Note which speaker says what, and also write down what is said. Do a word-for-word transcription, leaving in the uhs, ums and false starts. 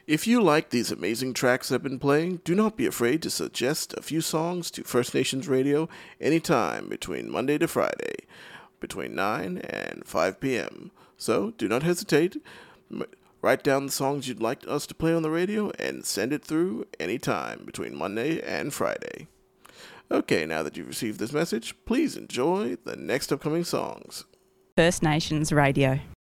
Speaker 1: If you like these amazing tracks I've been playing, do not be afraid to suggest a few songs to First Nations Radio anytime between Monday to Friday, between nine and five p.m. So do not hesitate. M- write down the songs you'd like us to play on the radio and send it through anytime between Monday and Friday. Okay, now that you've received this message, please enjoy the next upcoming songs.
Speaker 2: First Nations Radio.